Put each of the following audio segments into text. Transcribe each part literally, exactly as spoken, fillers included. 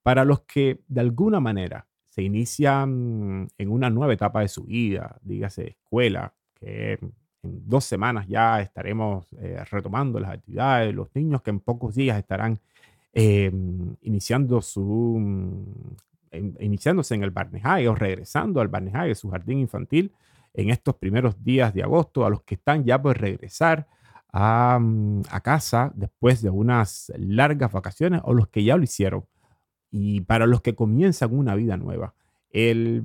Para los que de alguna manera se inician en una nueva etapa de su vida, dígase escuela, que en dos semanas ya estaremos eh, retomando las actividades, los niños que en pocos días estarán eh, iniciando su, mm, en- iniciándose en el Barnehage o regresando al Barnehage, su jardín infantil, en estos primeros días de agosto, a los que están ya por regresar a, mm, a casa después de unas largas vacaciones o los que ya lo hicieron y para los que comienzan una vida nueva. El,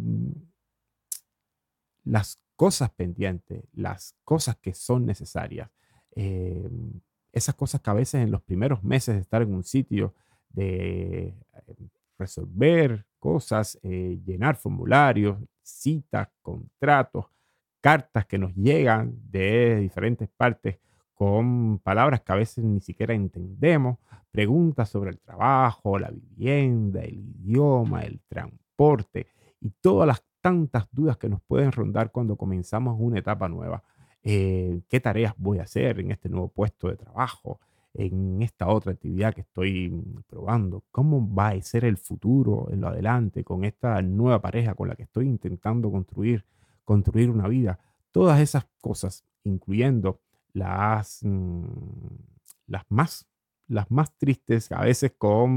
las cosas pendientes, las cosas que son necesarias, eh, esas cosas que a veces en los primeros meses de estar en un sitio, de eh, resolver cosas, eh, llenar formularios, citas, contratos, cartas que nos llegan de diferentes partes con palabras que a veces ni siquiera entendemos, preguntas sobre el trabajo, la vivienda, el idioma, el transporte y todas las tantas dudas que nos pueden rondar cuando comenzamos una etapa nueva. Eh, ¿qué tareas voy a hacer en este nuevo puesto de trabajo? En esta otra actividad que estoy mm, probando. ¿Cómo va a ser el futuro en lo adelante con esta nueva pareja con la que estoy intentando construir, construir una vida? Todas esas cosas, incluyendo las, mm, las más, las más tristes, a veces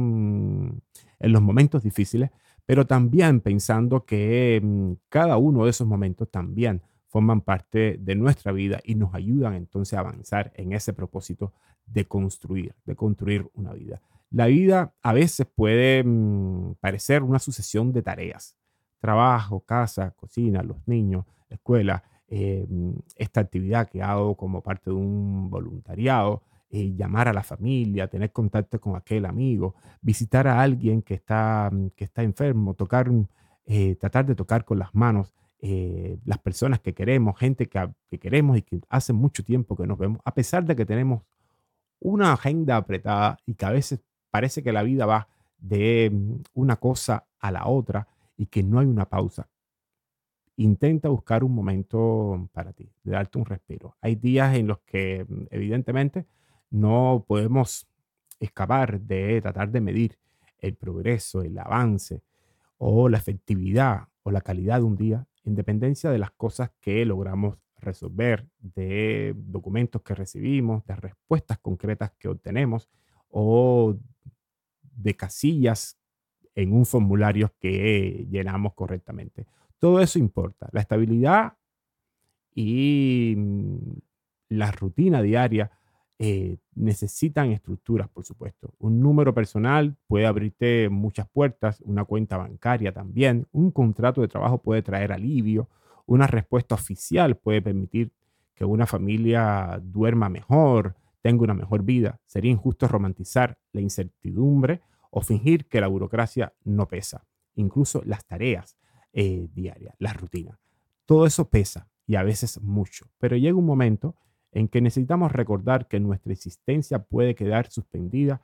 con en los momentos difíciles, pero también pensando que mm, cada uno de esos momentos también forman parte de nuestra vida y nos ayudan entonces a avanzar en ese propósito de construir, de construir una vida. La vida a veces puede mm, parecer una sucesión de tareas: trabajo, casa, cocina, los niños, escuela, eh, mm, esta actividad que hago como parte de un voluntariado, eh, llamar a la familia, tener contacto con aquel amigo, visitar a alguien que está, mm, que está enfermo, tocar, mm, eh, tratar de tocar con las manos eh, las personas que queremos, gente que, a- que queremos y que hace mucho tiempo que nos vemos, a pesar de que tenemos una agenda apretada y que a veces parece que la vida va de mm, una cosa a la otra y que no hay una pausa. Intenta buscar un momento para ti, de darte un respiro. Hay días en los que mm, evidentemente no podemos escapar de tratar de medir el progreso, el avance o la efectividad o la calidad de un día en dependencia de las cosas que logramos resolver, de documentos que recibimos, de respuestas concretas que obtenemos o de casillas en un formulario que llenamos correctamente. Todo eso importa. La estabilidad y mm, la rutina diaria eh, necesitan estructuras, por supuesto. Un número personal puede abrirte muchas puertas, una cuenta bancaria también, un contrato de trabajo puede traer alivio, una respuesta oficial puede permitir que una familia duerma mejor, tenga una mejor vida. Sería injusto romantizar la incertidumbre o fingir que la burocracia no pesa. Incluso las tareas eh, diarias, las rutinas. Todo eso pesa y a veces mucho, pero llega un momento en que necesitamos recordar que nuestra existencia puede quedar suspendida,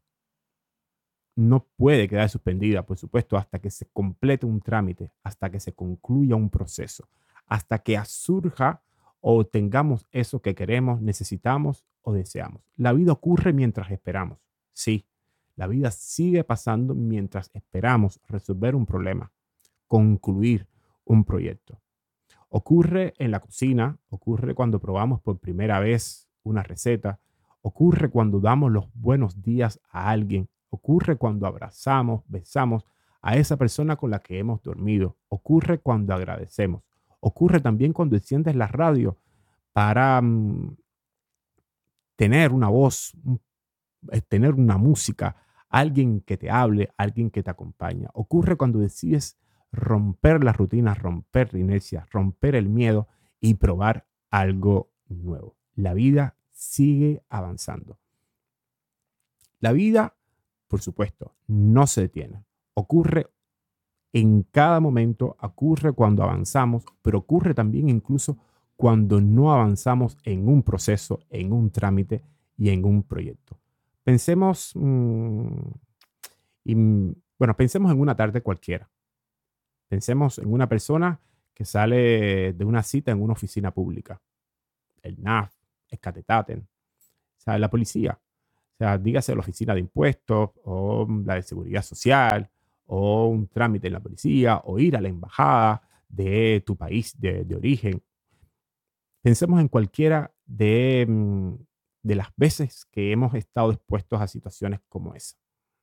no puede quedar suspendida, por supuesto, hasta que se complete un trámite, hasta que se concluya un proceso, hasta que surja o tengamos eso que queremos, necesitamos o deseamos. La vida ocurre mientras esperamos. Sí, la vida sigue pasando mientras esperamos resolver un problema, concluir un proyecto. Ocurre en la cocina, ocurre cuando probamos por primera vez una receta, ocurre cuando damos los buenos días a alguien, ocurre cuando abrazamos, besamos a esa persona con la que hemos dormido, ocurre cuando agradecemos, ocurre también cuando enciendes la radio para mm, tener una voz, un- eh, tener una música, alguien que te hable, alguien que te acompaña. Ocurre cuando decides romper las rutinas, romper la inercia, romper el miedo y probar algo nuevo. La vida sigue avanzando. La vida, por supuesto, no se detiene. Ocurre en cada momento, ocurre cuando avanzamos, pero ocurre también incluso cuando no avanzamos en un proceso, en un trámite y en un proyecto. Pensemos, mm, y, mm, bueno, pensemos en una tarde cualquiera. Pensemos en una persona que sale de una cita en una oficina pública, el N A F, el Catetaten, ¿sabe? La policía. sea, dígase la oficina de impuestos o la de seguridad social o un trámite en la policía o ir a la embajada de tu país de, de origen. Pensemos en cualquiera de, mm, de las veces que hemos estado expuestos a situaciones como esa.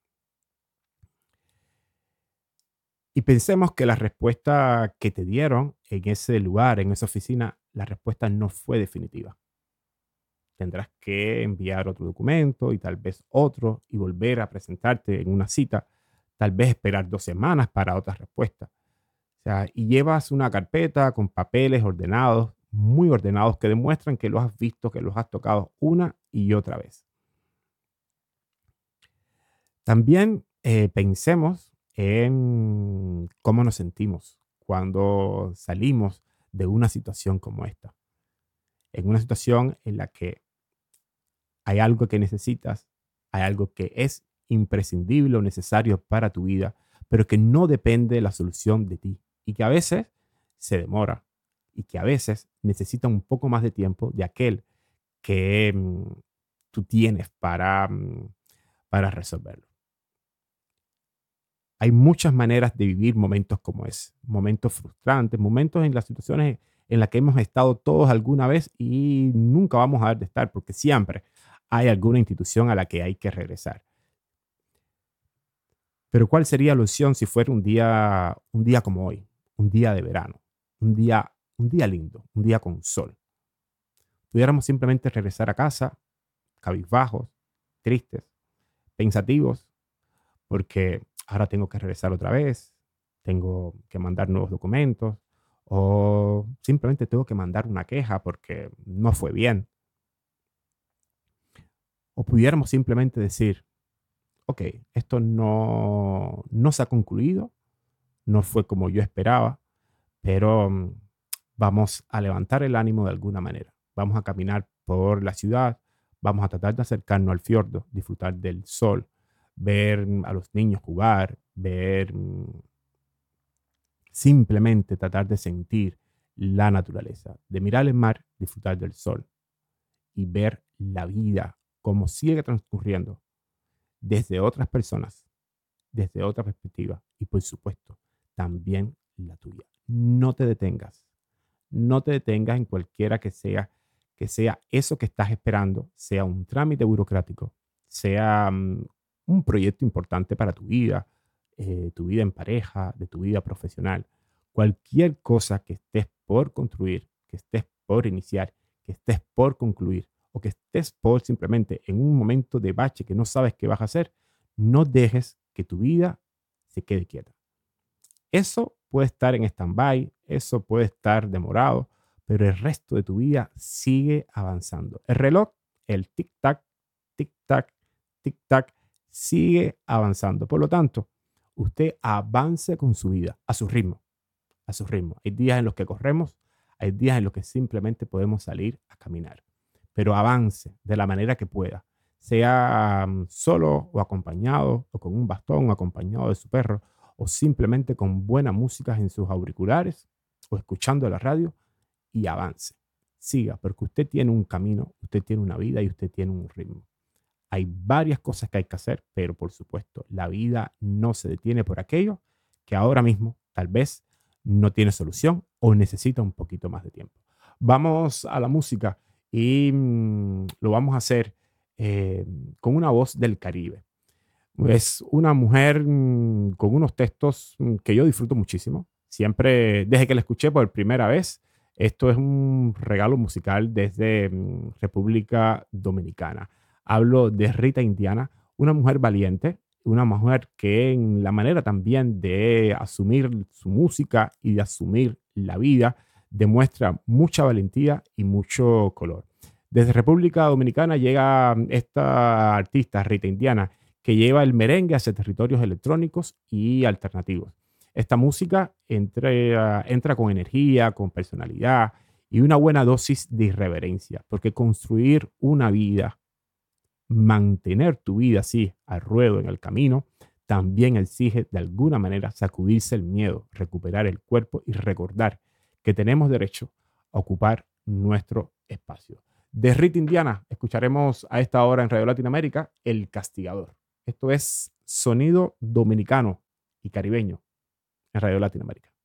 Y pensemos que la respuesta que te dieron en ese lugar, en esa oficina, la respuesta no fue definitiva. Tendrás que enviar otro documento y tal vez otro y volver a presentarte en una cita, tal vez esperar dos semanas para otra respuesta. O sea, y llevas una carpeta con papeles ordenados, muy ordenados, que demuestran que los has visto, que los has tocado una y otra vez. También eh, pensemos en cómo nos sentimos cuando salimos de una situación como esta. En una situación en la que hay algo que necesitas, hay algo que es imprescindible o necesario para tu vida, pero que no depende de la solución de ti y que a veces se demora y que a veces necesita un poco más de tiempo de aquel que mm, tú tienes para, mm, para resolverlo. Hay muchas maneras de vivir momentos como ese, momentos frustrantes, momentos en las situaciones en las que hemos estado todos alguna vez y nunca vamos a dejar de estar, porque siempre hay alguna institución a la que hay que regresar. Pero ¿cuál sería la opción si fuera un día, un día como hoy, un día de verano, un día, un día lindo, un día con sol? Pudiéramos simplemente regresar a casa, cabizbajos, tristes, pensativos, porque ahora tengo que regresar otra vez, tengo que mandar nuevos documentos o simplemente tengo que mandar una queja porque no fue bien. O pudiéramos simplemente decir, ok, esto no, no se ha concluido, no fue como yo esperaba, pero mm, vamos a levantar el ánimo de alguna manera. Vamos a caminar por la ciudad, vamos a tratar de acercarnos al fiordo, disfrutar del sol, ver mm, a los niños jugar, ver mm, simplemente tratar de sentir la naturaleza, de mirar el mar, disfrutar del sol y ver la vida como sigue transcurriendo desde otras personas, desde otra perspectiva y por supuesto también la tuya. No te detengas, no te detengas en cualquiera que sea que sea eso que estás esperando, sea un trámite burocrático, sea um, un proyecto importante para tu vida, eh, tu vida en pareja, de tu vida profesional, cualquier cosa que estés por construir, que estés por iniciar, que estés por concluir o que estés por simplemente en un momento de bache que no sabes qué vas a hacer, no dejes que tu vida se quede quieta. Eso puede estar en stand-by, eso puede estar demorado, pero el resto de tu vida sigue avanzando. El reloj, el tic-tac, tic-tac, tic-tac, sigue avanzando. Por lo tanto, usted avance con su vida a su ritmo, a su ritmo. Hay días en los que corremos, hay días en los que simplemente podemos salir a caminar, pero avance de la manera que pueda, sea um, solo o acompañado, o con un bastón, o acompañado de su perro, o simplemente con buena música en sus auriculares, o escuchando la radio, y avance. Siga, porque usted tiene un camino, usted tiene una vida y usted tiene un ritmo. Hay varias cosas que hay que hacer, pero por supuesto, la vida no se detiene por aquello que ahora mismo tal vez no tiene solución o necesita un poquito más de tiempo. Vamos a la música y mm, lo vamos a hacer eh, con una voz del Caribe. Es una mujer mm, con unos textos mm, que yo disfruto muchísimo. Siempre, desde que la escuché por primera vez, esto es un regalo musical desde mm, República Dominicana. Hablo de Rita Indiana, una mujer valiente, una mujer que en la manera también de asumir su música y de asumir la vida demuestra mucha valentía y mucho color. Desde República Dominicana llega esta artista, Rita Indiana, que lleva el merengue hacia territorios electrónicos y alternativos. Esta música entra, entra con energía, con personalidad y una buena dosis de irreverencia, porque construir una vida, mantener tu vida así al ruedo en el camino, también exige de alguna manera sacudirse el miedo, recuperar el cuerpo y recordar que tenemos derecho a ocupar nuestro espacio. De Rita Indiana escucharemos a esta hora en Radio Latinoamérica El Castigador. Esto es sonido dominicano y caribeño en Radio Latinoamérica.